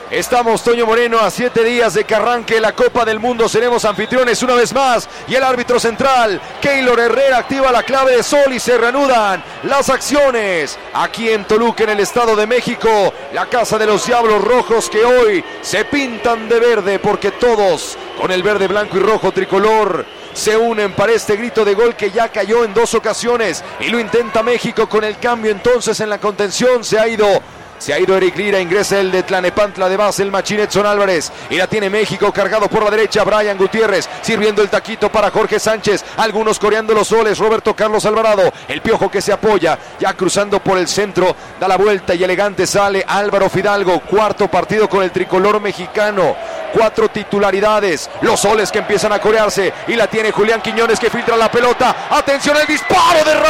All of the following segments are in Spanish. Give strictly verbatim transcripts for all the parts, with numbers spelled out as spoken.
Estamos, Toño Moreno, a siete días de que arranque la Copa del Mundo. Seremos anfitriones una vez más. Y el árbitro central, Keylor Herrera, activa la clave de sol y se reanudan las acciones aquí en Toluca, en el Estado de México. La casa de los Diablos Rojos, que hoy se pintan de verde, porque todos con el verde, blanco y rojo tricolor se unen para este grito de gol que ya cayó en dos ocasiones. Y lo intenta México con el cambio entonces en la contención. Se ha ido... Se ha ido Eric Lira, ingresa el de Tlanepantla de base, el machín Edson Álvarez. Y la tiene México, cargado por la derecha, Brian Gutiérrez, sirviendo el taquito para Jorge Sánchez. Algunos coreando los soles, Roberto Carlos Alvarado. El Piojo que se apoya, ya cruzando por el centro, da la vuelta y elegante sale Álvaro Fidalgo. Cuarto partido con el tricolor mexicano. Cuatro titularidades, los soles que empiezan a corearse. Y la tiene Julián Quiñones, que filtra la pelota. ¡Atención al disparo de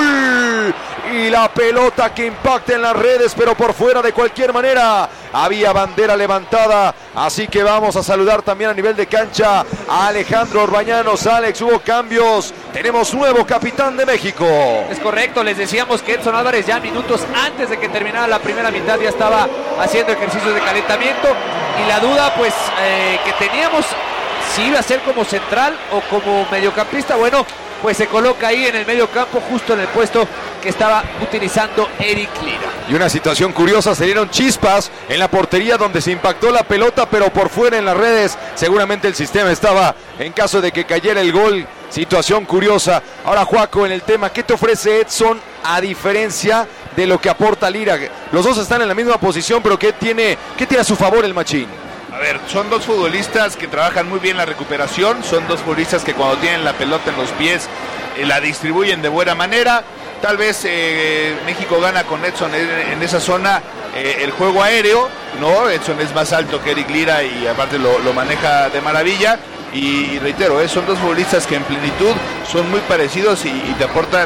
Raúl! Y la pelota que impacta en las redes, pero por fuera de cualquier manera. Había bandera levantada, así que vamos a saludar también a nivel de cancha a Alejandro Orbañanos. Alex, hubo cambios, tenemos nuevo capitán de México. Es correcto, les decíamos que Edson Álvarez ya minutos antes de que terminara la primera mitad ya estaba haciendo ejercicios de calentamiento. Y la duda pues eh, que teníamos, si iba a ser como central o como mediocampista, bueno, pues se coloca ahí en el medio campo, justo en el puesto que estaba utilizando Eric Lira. Y una situación curiosa, se dieron chispas en la portería donde se impactó la pelota, pero por fuera en las redes seguramente el sistema estaba en caso de que cayera el gol. Situación curiosa. Ahora, Juaco, en el tema, ¿qué te ofrece Edson a diferencia de lo que aporta Lira? Los dos están en la misma posición, pero ¿qué tiene, qué tiene a su favor el machín? A ver, son dos futbolistas que trabajan muy bien la recuperación, son dos futbolistas que cuando tienen la pelota en los pies eh, la distribuyen de buena manera. Tal vez eh, México gana con Edson en, en esa zona eh, el juego aéreo, ¿no? Edson es más alto que Eric Lira y aparte lo, lo maneja de maravilla. Y, y reitero, eh, son dos futbolistas que en plenitud son muy parecidos y, y te aportan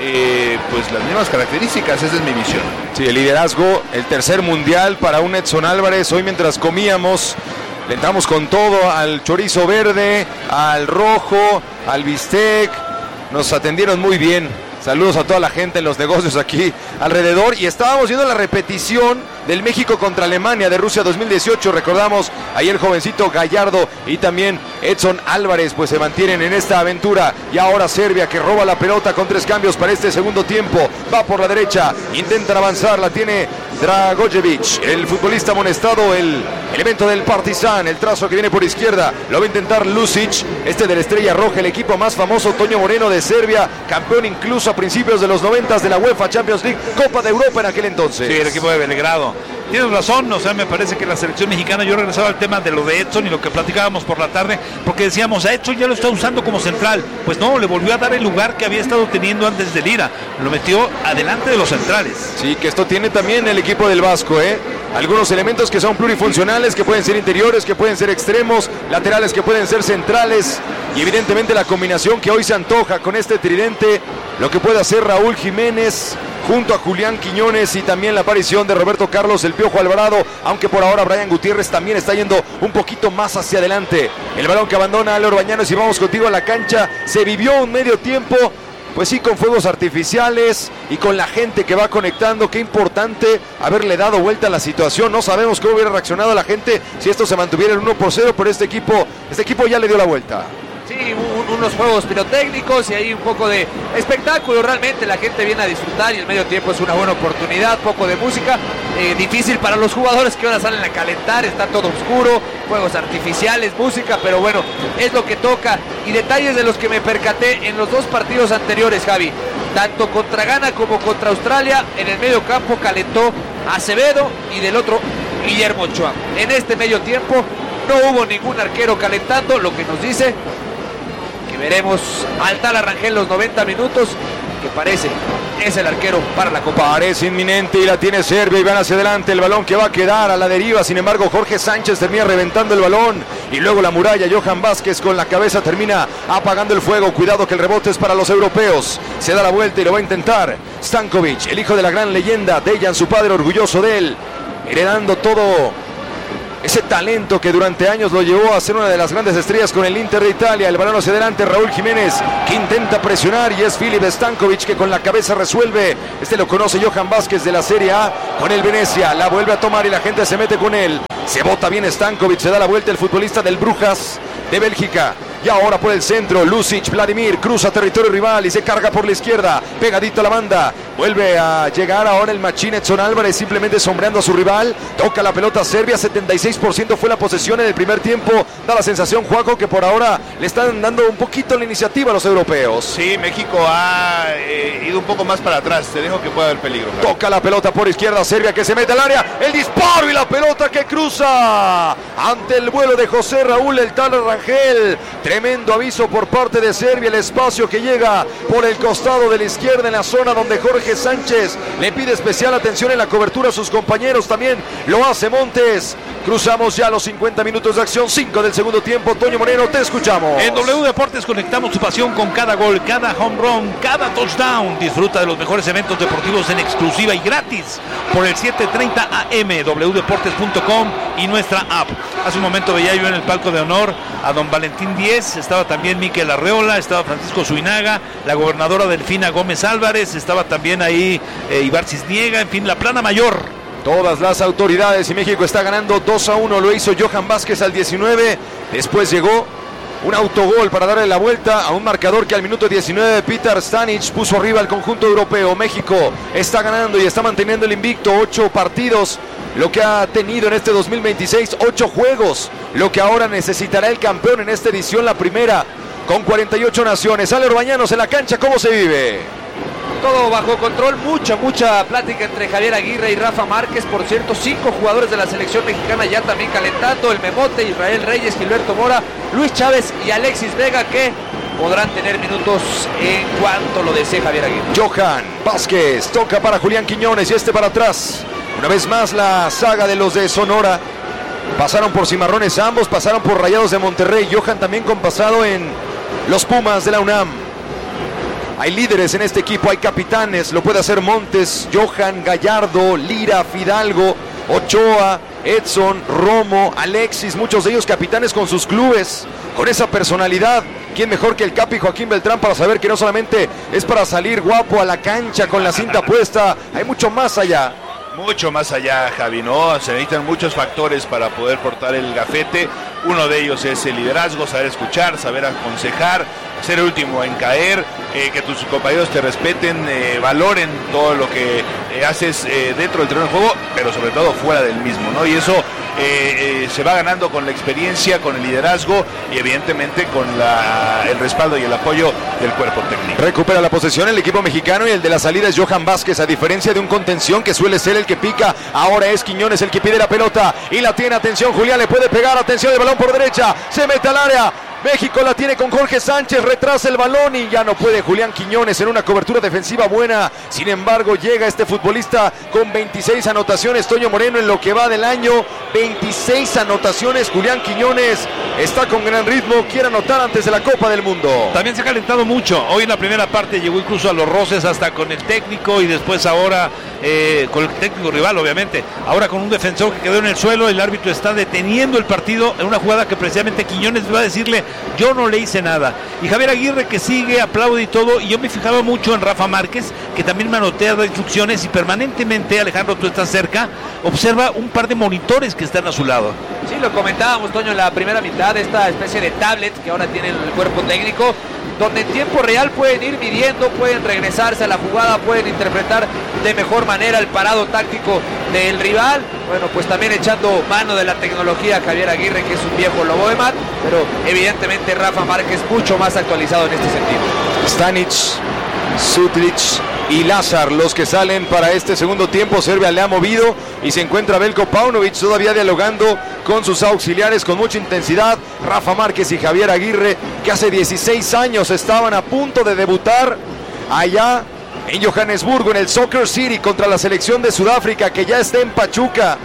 eh, pues las mismas características. Esa es mi visión. Sí, el liderazgo, el tercer mundial para un Edson Álvarez. Hoy mientras comíamos le entramos con todo al chorizo verde, al rojo, al bistec. Nos atendieron muy bien. Saludos a toda la gente en los negocios aquí alrededor. Y estábamos viendo la repetición del México contra Alemania de Rusia dos mil dieciocho. Recordamos ahí el jovencito Gallardo y también Edson Álvarez pues se mantienen en esta aventura. Y ahora Serbia, que roba la pelota con tres cambios para este segundo tiempo. Va por la derecha, intentan avanzar, la tiene Dragojevic, el futbolista amonestado, el elemento del Partizan. El trazo que viene por izquierda, lo va a intentar Lucic, este de la Estrella Roja, el equipo más famoso, Toño Moreno, de Serbia, campeón incluso a principios de los noventas de la UEFA Champions League, Copa de Europa en aquel entonces. Sí, el equipo de Belgrado. Tienes razón, o sea, me parece que la selección mexicana, yo regresaba al tema de lo de Edson y lo que platicábamos por la tarde, porque decíamos, a Edson ya lo está usando como central. Pues no, le volvió a dar el lugar que había estado teniendo antes de Lira, lo metió adelante de los centrales. Sí, que esto tiene también el equipo del Vasco, ¿eh? Algunos elementos que son plurifuncionales, que pueden ser interiores, que pueden ser extremos, laterales que pueden ser centrales, y evidentemente la combinación que hoy se antoja con este tridente, lo que puede hacer Raúl Jiménez junto a Julián Quiñones y también la aparición de Roberto Carlos el Piojo Alvarado, aunque por ahora Brian Gutiérrez también está yendo un poquito más hacia adelante. El balón que abandona Ale Orbañanos y vamos contigo a la cancha. Se vivió un medio tiempo, pues sí, con fuegos artificiales y con la gente que va conectando. Qué importante haberle dado vuelta a la situación. No sabemos cómo hubiera reaccionado la gente si esto se mantuviera en uno por cero, pero este equipo, este equipo ya le dio la vuelta. Sí, un, unos juegos pirotécnicos y ahí un poco de espectáculo. Realmente la gente viene a disfrutar y el medio tiempo es una buena oportunidad. Poco de música, eh, difícil para los jugadores que ahora salen a calentar. Está todo oscuro, fuegos artificiales, música, pero bueno, es lo que toca. Y detalles de los que me percaté en los dos partidos anteriores, Javi, tanto contra Ghana como contra Australia. En el medio campo calentó Acevedo y del otro Guillermo Ochoa. En este medio tiempo no hubo ningún arquero calentando, lo que nos dice que veremos al tal Arrangel los noventa minutos, que parece es el arquero para la Copa. Parece inminente y la tiene Serbia y van hacia adelante. El balón que va a quedar a la deriva. Sin embargo, Jorge Sánchez termina reventando el balón y luego la muralla. Johan Vázquez con la cabeza termina apagando el fuego. Cuidado que el rebote es para los europeos. Se da la vuelta y lo va a intentar Stankovic, el hijo de la gran leyenda Dejan, su padre, orgulloso de él, heredando todo ese talento que durante años lo llevó a ser una de las grandes estrellas con el Inter de Italia. El balón hacia adelante, Raúl Jiménez, que intenta presionar, y es Filip Stankovic que con la cabeza resuelve. Este lo conoce Johan Vázquez de la Serie A con el Venecia. La vuelve a tomar y la gente se mete con él. Se bota bien Stankovic, se da la vuelta el futbolista del Brujas de Bélgica. Y ahora por el centro, Lucic, Vladimir, cruza territorio rival y se carga por la izquierda, pegadito a la banda. Vuelve a llegar ahora el machín Edson Álvarez, simplemente sombreando a su rival. Toca la pelota Serbia, setenta y seis por ciento fue la posesión en el primer tiempo. Da la sensación, Juaco, que por ahora le están dando un poquito la iniciativa a los europeos. Sí, México ha eh, ido un poco más para atrás. Te dejo que pueda haber peligro. Javi. Toca la pelota por izquierda, Serbia que se mete al área. El disparo y la pelota que cruza ante el vuelo de José Raúl El Tala Rangel. Tremendo aviso por parte de Serbia, el espacio que llega por el costado de la izquierda en la zona donde Jorge Sánchez le pide especial atención en la cobertura a sus compañeros, también lo hace Montes. Cruzamos ya los cincuenta minutos de acción, cinco del segundo tiempo. Toño Moreno, te escuchamos. En W Deportes conectamos tu pasión con cada gol, cada home run, cada touchdown. Disfruta de los mejores eventos deportivos en exclusiva y gratis por el siete treinta A M, doble u deportes punto com y nuestra app. Hace un momento veía yo en el palco de honor a don Valentín Díez, estaba también Miquel Arreola, estaba Francisco Zuinaga, la gobernadora Delfina Gómez Álvarez, estaba también ahí eh, Ibar Cisniega, en fin, la plana mayor. Todas las autoridades, y México está ganando dos a uno, lo hizo Johan Vázquez al diecinueve, después llegó un autogol para darle la vuelta a un marcador que al minuto diecinueve Petar Stanic puso arriba al conjunto europeo. México está ganando y está manteniendo el invicto, ocho partidos, lo que ha tenido en este dos mil veintiséis, ocho juegos, lo que ahora necesitará el campeón en esta edición, la primera, con cuarenta y ocho naciones. Ale Orbañanos en la cancha, ¿cómo se vive? Todo bajo control, mucha, mucha plática entre Javier Aguirre y Rafa Márquez. Por cierto, cinco jugadores de la selección mexicana ya también calentando: el Memote, Israel Reyes, Gilberto Mora, Luis Chávez y Alexis Vega, que podrán tener minutos en cuanto lo desee Javier Aguirre. Johan Vázquez toca para Julián Quiñones y este para atrás. Una vez más la saga de los de Sonora. Pasaron por Cimarrones ambos, pasaron por Rayados de Monterrey. Johan también con pasado en los Pumas de la UNAM. Hay líderes en este equipo, hay capitanes, lo puede hacer Montes, Johan, Gallardo, Lira, Fidalgo, Ochoa, Edson, Romo, Alexis, muchos de ellos capitanes con sus clubes, con esa personalidad. ¿Quién mejor que el Capi Joaquín Beltrán para saber que no solamente es para salir guapo a la cancha con la cinta puesta, hay mucho más allá? Mucho más allá, Javi, ¿no? Se necesitan muchos factores para poder portar el gafete. Uno de ellos es el liderazgo, saber escuchar, saber aconsejar, ser el último en caer, eh, que tus compañeros te respeten, eh, valoren todo lo que eh, haces eh, dentro del terreno de juego, pero sobre todo fuera del mismo, ¿no? Y eso eh, eh, se va ganando con la experiencia, con el liderazgo y evidentemente con la, el respaldo y el apoyo del cuerpo técnico. Recupera la posesión el equipo mexicano y el de la salida es Johan Vázquez, a diferencia de un contención que suele ser el que pica, ahora es Quiñones el que pide la pelota y la tiene. Atención, Julián le puede pegar, atención, el balón por derecha, se mete al área. México la tiene con Jorge Sánchez, retrasa el balón y ya no puede Julián Quiñones en una cobertura defensiva buena. Sin embargo, llega este futbolista con veintiséis anotaciones, Toño Moreno, en lo que va del año, veintiséis anotaciones. Julián Quiñones está con gran ritmo, quiere anotar antes de la Copa del Mundo. También se ha calentado mucho, hoy en la primera parte llegó incluso a los roces hasta con el técnico y después ahora eh, con el técnico rival, obviamente. Ahora con un defensor que quedó en el suelo, el árbitro está deteniendo el partido en una jugada que precisamente Quiñones va a decirle: yo no le hice nada. Y Javier Aguirre, que sigue, aplaude y todo. Y yo me fijaba mucho en Rafa Márquez, que también manotea, da instrucciones y permanentemente, Alejandro, tú estás cerca, observa un par de monitores que están a su lado. Sí, lo comentábamos, Toño, en la primera mitad, esta especie de tablet que ahora tiene el cuerpo técnico, donde en tiempo real pueden ir midiendo, pueden regresarse a la jugada, pueden interpretar de mejor manera el parado táctico del rival. Bueno, pues también echando mano de la tecnología Javier Aguirre, que es un viejo lobo de mar, pero evidentemente Rafa Márquez mucho más actualizado en este sentido. Stanic, Sutlic y Lázar los que salen para este segundo tiempo. Serbia le ha movido y se encuentra Veljko Paunovic todavía dialogando con sus auxiliares con mucha intensidad. Rafa Márquez y Javier Aguirre, que hace dieciséis años estaban a punto de debutar allá en Johannesburgo, en el Soccer City, contra la selección de Sudáfrica, que ya está en Pachuca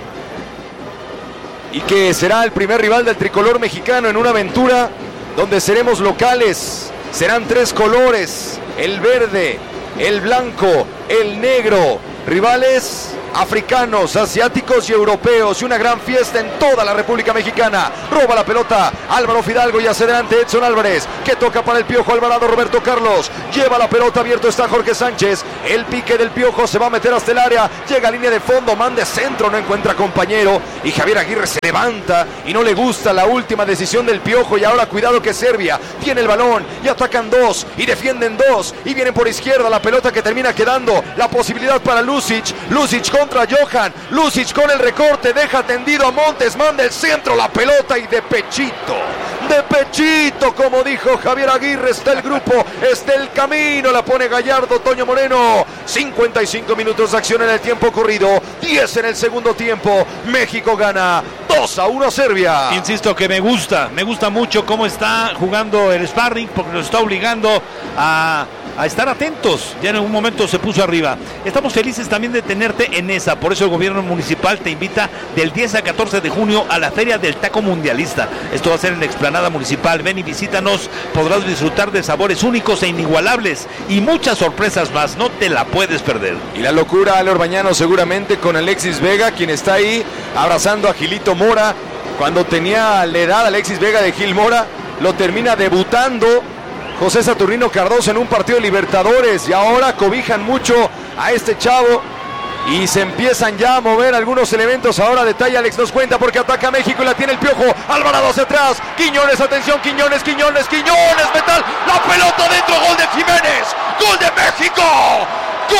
y que será el primer rival del tricolor mexicano en una aventura donde seremos locales. Serán tres colores: el verde, el blanco, el negro. Rivales africanos, asiáticos y europeos, y una gran fiesta en toda la República Mexicana. Roba la pelota Álvaro Fidalgo y hacia adelante Edson Álvarez, que toca para el Piojo Alvarado. Roberto Carlos lleva la pelota, abierto está Jorge Sánchez, el pique del Piojo se va a meter hasta el área, llega a línea de fondo, manda centro, no encuentra compañero, y Javier Aguirre se levanta y no le gusta la última decisión del Piojo. Y ahora cuidado que Serbia tiene el balón y atacan dos y defienden dos y vienen por izquierda, la pelota que termina quedando, la posibilidad para Lucic, Lucic contra Johan, Lucic con el recorte, deja tendido a Montes, manda el centro, la pelota y de pechito, de pechito, como dijo Javier Aguirre, está el grupo, está el camino, la pone Gallardo, Toño Moreno. Cincuenta y cinco minutos de acción en el tiempo corrido, diez en el segundo tiempo. México gana dos a uno a Serbia. Insisto que me gusta, me gusta mucho cómo está jugando el sparring, porque nos está obligando a a estar atentos. Ya en algún momento se puso arriba. Estamos felices también de tenerte en esa. Por eso el gobierno municipal te invita del diez al catorce de junio a la Feria del Taco Mundialista. Esto va a ser en la explanada municipal. Ven y visítanos. Podrás disfrutar de sabores únicos e inigualables y muchas sorpresas más. No te la puedes perder. Y la locura, Ale Orbañano, seguramente con Alexis Vega, quien está ahí abrazando a Gilito Mora. Cuando tenía la edad Alexis Vega de Gil Mora, lo termina debutando José Saturnino Cardoso en un partido de Libertadores, y ahora cobijan mucho a este chavo y se empiezan ya a mover algunos elementos. Ahora detalle Alex nos cuenta, porque ataca México y la tiene el Piojo. Alvarado hacia atrás, Quiñones, atención, Quiñones, Quiñones, Quiñones, metal, la pelota dentro, gol de Jiménez, gol de México, gol.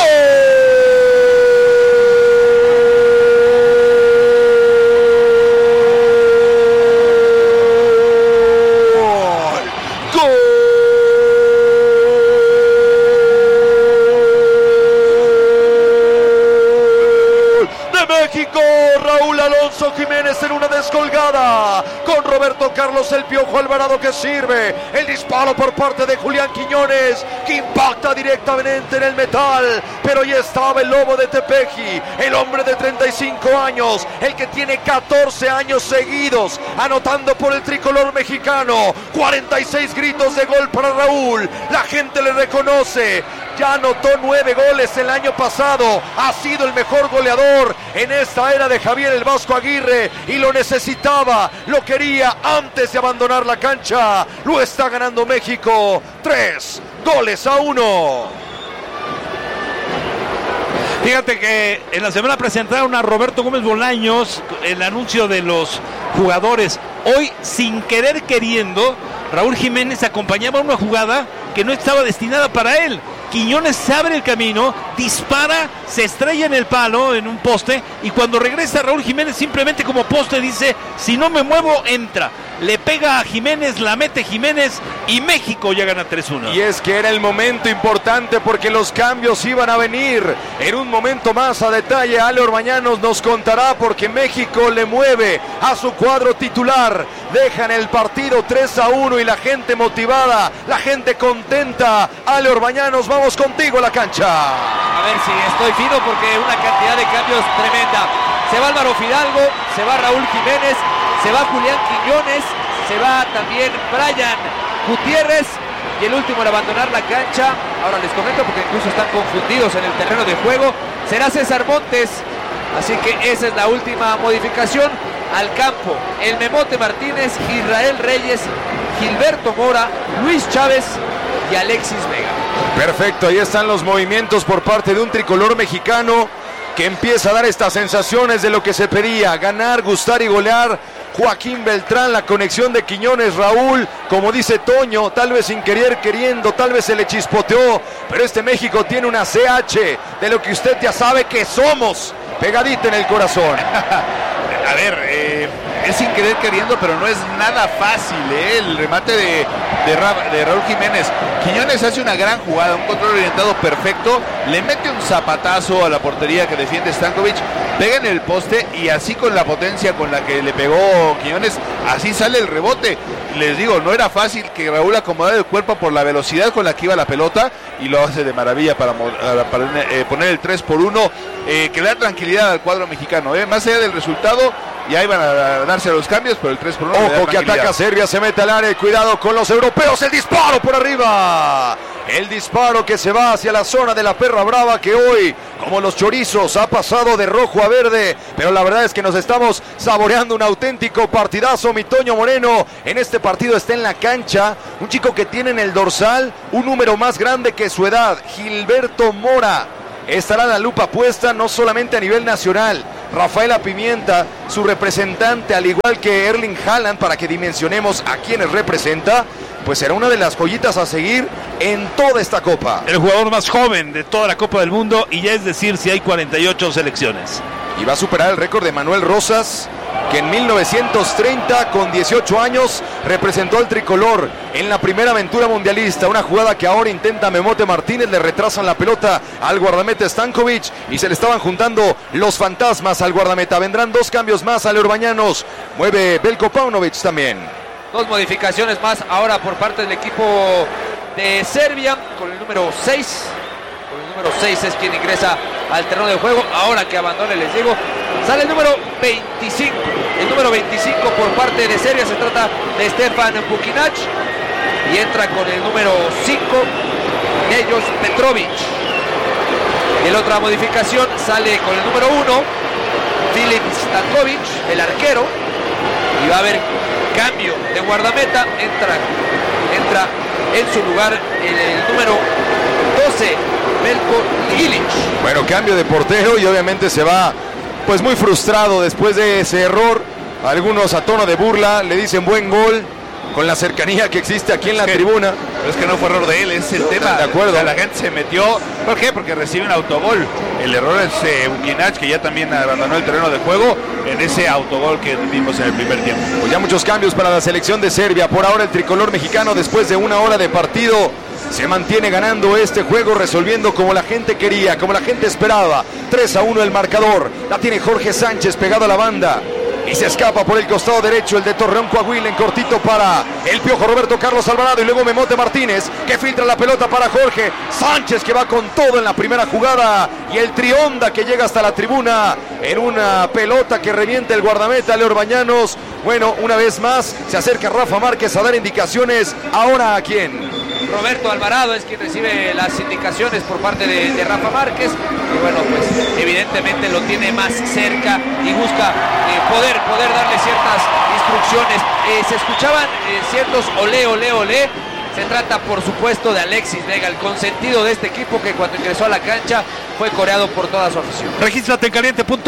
Raúl Alonso Jiménez en una descolgada con Roberto Carlos, el Piojo Alvarado que sirve el disparo por parte de Julián Quiñones, que impacta directamente en el metal, pero ya estaba el Lobo de Tepeji, el hombre de treinta y cinco años, el que tiene catorce años seguidos anotando por el tricolor mexicano. Cuarenta y seis gritos de gol para Raúl, la gente le reconoce. Ya anotó nueve goles el año pasado, ha sido el mejor goleador en esta era de Javier el Vasco Aguirre, y lo necesitaba, lo quería antes de abandonar la cancha. Lo está ganando México, tres goles a uno. Fíjate que en la semana presentaron a Roberto Gómez Bolaños el anuncio de los jugadores. Hoy, sin querer queriendo, Raúl Jiménez acompañaba una jugada que no estaba destinada para él. Quiñones se abre el camino, dispara, se estrella en el palo, en un poste, y cuando regresa Raúl Jiménez simplemente como poste dice, si no me muevo, entra. Le pega a Jiménez, la mete Jiménez y México ya gana tres uno. Y es que era el momento importante porque los cambios iban a venir. En un momento más a detalle Ale Orbañanos nos contará, porque México le mueve a su cuadro titular. Dejan el partido tres a uno y la gente motivada, la gente contenta. Ale Orbañanos, vamos contigo a la cancha. A ver si estoy fino, porque una cantidad de cambios tremenda. Se va Álvaro Fidalgo, se va Raúl Jiménez, se va Julián Quiñones, se va también Brian Gutiérrez, y el último en abandonar la cancha, ahora les comento porque incluso están confundidos en el terreno de juego, será César Montes. Así que esa es la última modificación al campo. El Memote Martínez, Israel Reyes, Gilberto Mora, Luis Chávez y Alexis Vega. Perfecto, ahí están los movimientos por parte de un tricolor mexicano que empieza a dar estas sensaciones de lo que se pedía: ganar, gustar y golear. Joaquín Beltrán, la conexión de Quiñones, Raúl, como dice Toño, tal vez sin querer queriendo, tal vez se le chispoteó, pero este México tiene una C H de lo que usted ya sabe que somos, pegadita en el corazón. A ver, eh, es sin querer queriendo, pero no es nada fácil, ¿eh? El remate de, de, Ra, de Raúl Jiménez. Quiñones hace una gran jugada, un control orientado perfecto, le mete un zapatazo a la portería que defiende Stankovic, pega en el poste, y así con la potencia con la que le pegó Quiñones, así sale el rebote. Les digo, no era fácil que Raúl acomodara el cuerpo por la velocidad con la que iba la pelota, y lo hace de maravilla para, para eh, poner el tres por uno, eh, que le da tranquilidad al cuadro mexicano, eh. Más allá del resultado, ya iban a darse los cambios, pero el tres por uno. Ojo que ataca Serbia, se mete al área, cuidado con los europeos, el disparo por arriba. El disparo que se va hacia la zona de la Perra Brava, que hoy, como los chorizos, ha pasado de rojo a verde. Pero la verdad es que nos estamos saboreando un auténtico partidazo. Mi Toño Moreno en este partido está en la cancha. Un chico que tiene en el dorsal un número más grande que su edad, Gilberto Mora. Estará la lupa puesta no solamente a nivel nacional. Rafaela Pimienta, su representante, al igual que Erling Haaland, para que dimensionemos a quienes representa, pues será una de las joyitas a seguir en toda esta Copa. El jugador más joven de toda la Copa del Mundo, y ya es decir si hay cuarenta y ocho selecciones. Y va a superar el récord de Manuel Rosas, que en mil novecientos treinta, con dieciocho años, representó al tricolor en la primera aventura mundialista. Una jugada que ahora intenta Memote Martínez, le retrasan la pelota al guardameta Stankovic y se le estaban juntando los fantasmas al guardameta. Vendrán dos cambios más a Leorbañanos, mueve Belko Paunovic también. Dos modificaciones más ahora por parte del equipo de Serbia, con el número seis. Con el número seis es quien ingresa al terreno de juego. Ahora que abandone, les digo, sale el número veinticinco. El número veinticinco por parte de Serbia, se trata de Stefan Bukinac. Y entra con el número cinco, Nejos Petrovic. Y la otra modificación sale con el número uno, Filip Stankovic, el arquero. Y va a haber cambio de guardameta. Entra, entra en su lugar el, el número doce, Belko Ilic. Bueno, cambio de portero y obviamente se va pues muy frustrado después de ese error. Algunos a tono de burla le dicen buen gol, con la cercanía que existe aquí en la es que, tribuna. Pero es que no fue error de él, es el tema. De acuerdo. O sea, la gente se metió. ¿Por qué? Porque recibe un autogol. El error es eh, Bukinac, que ya también abandonó el terreno de juego en ese autogol que vimos en el primer tiempo. Pues ya muchos cambios para la selección de Serbia. Por ahora el tricolor mexicano, después de una hora de partido, se mantiene ganando este juego, resolviendo como la gente quería, como la gente esperaba. tres a uno el marcador. La tiene Jorge Sánchez pegado a la banda. Y se escapa por el costado derecho el de Torreón Coahuila, en cortito para el Piojo Roberto Carlos Alvarado, y luego Memote Martínez, que filtra la pelota para Jorge Sánchez, que va con todo en la primera jugada, y el Trionda que llega hasta la tribuna en una pelota que revienta el guardameta Leorbañanos. Bueno, una vez más se acerca Rafa Márquez a dar indicaciones. Ahora, ¿a quién? Roberto Alvarado es quien recibe las indicaciones por parte de, de Rafa Márquez, y bueno, pues evidentemente lo tiene más cerca y busca eh, poder, poder darle ciertas instrucciones. Eh, se escuchaban eh, ciertos olé, olé, olé. Se trata por supuesto de Alexis Vega, el consentido de este equipo, que cuando ingresó a la cancha fue coreado por toda su afición. Regístrate en caliente punto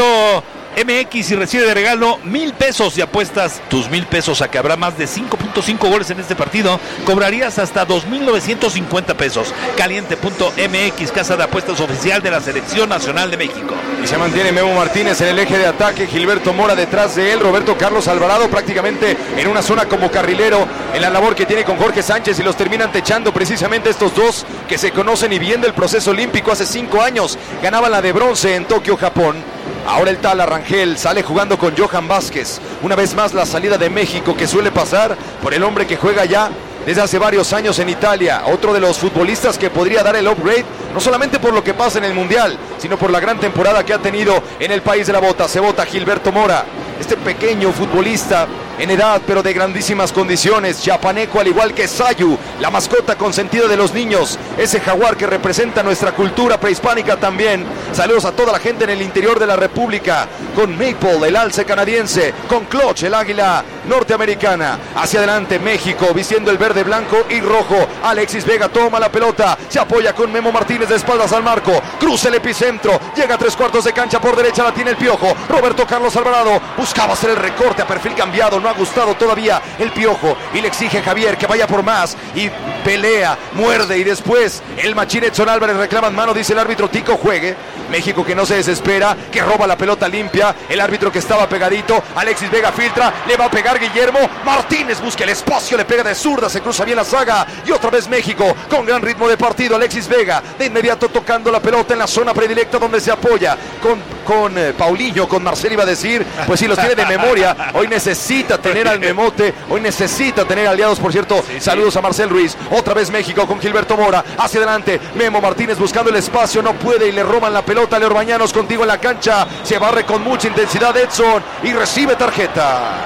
M X y recibe de regalo mil pesos y apuestas tus mil pesos a que habrá más de cinco punto cinco goles en este partido. Cobrarías hasta dos mil novecientos cincuenta pesos. Caliente punto M X, casa de apuestas oficial de la Selección Nacional de México. Y se mantiene Memo Martínez en el eje de ataque, Gilberto Mora detrás de él, Roberto Carlos Alvarado prácticamente en una zona como carrilero en la labor que tiene con Jorge Sánchez, y los terminan techando precisamente estos dos que se conocen y bien del proceso olímpico. Hace cinco años ganaban la de bronce en Tokio, Japón. Ahora el Tala Rangel sale jugando con Johan Vázquez. Una vez más la salida de México, que suele pasar por el hombre que juega ya desde hace varios años en Italia. Otro de los futbolistas que podría dar el upgrade, no solamente por lo que pasa en el Mundial, sino por la gran temporada que ha tenido en el país de la bota. Se vota Gilberto Mora, este pequeño futbolista en edad, pero de grandísimas condiciones, chiapaneco, al igual que Sayu, la mascota consentida de los niños, ese jaguar que representa nuestra cultura prehispánica también. Saludos a toda la gente en el interior de la República, con Maple, el alce canadiense, con Clutch, el águila norteamericana. Hacia adelante México, vistiendo el verde, blanco y rojo. Alexis Vega toma la pelota, se apoya con Memo Martínez de espaldas al marco, cruza el epicentro, llega a tres cuartos de cancha por derecha, la tiene el Piojo. Roberto Carlos Alvarado buscaba hacer el recorte a perfil cambiado, no ha gustado todavía el Piojo, y le exige Javier que vaya por más, y pelea, muerde, y después el machín Edson Álvarez reclama en mano, dice el árbitro Tico juegue. México que no se desespera, que roba la pelota limpia, el árbitro que estaba pegadito, Alexis Vega filtra, le va a pegar Guillermo Martínez, busca el espacio, le pega de zurda, se cruza bien la saga, y otra vez México con gran ritmo de partido. Alexis Vega de inmediato tocando la pelota en la zona predilecta donde se apoya con, con eh, Paulinho, con Marcel iba a decir, pues sí los tiene de memoria. Hoy necesita tener al Memote, hoy necesita tener aliados, por cierto. Sí, saludos sí a Marcel Ruiz. Otra vez México con Gilberto Mora, hacia adelante Memo Martínez buscando el espacio, no puede y le roban la pelota. Leorbañanos contigo en la cancha, se barre con mucha intensidad Edson y recibe tarjeta.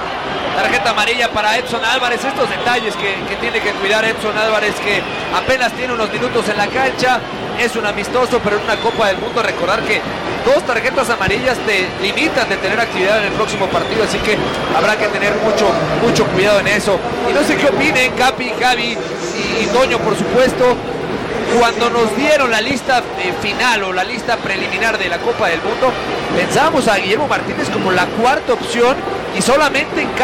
tarjeta amarilla para Edson Álvarez. Estos detalles que, que tiene que cuidar Edson Álvarez, que apenas tiene unos minutos en la cancha, es un amistoso, pero en una Copa del Mundo recordar que dos tarjetas amarillas te limitan de tener actividad en el próximo partido, así que habrá que tener mucho, mucho cuidado en eso. Y no sé qué opinen Capi, Javi y, y Toño, por supuesto. Cuando nos dieron la lista eh, final o la lista preliminar de la Copa del Mundo, pensábamos a Guillermo Martínez como la cuarta opción y solamente en